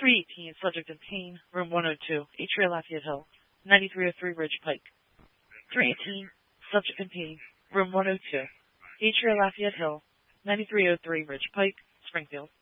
318, subject in pain, room 102, Atria Lafayette Hill, 9303 Ridge Pike. 318, subject in pain, room 102, Atria Lafayette Hill, 9303 Ridge Pike, Springfield.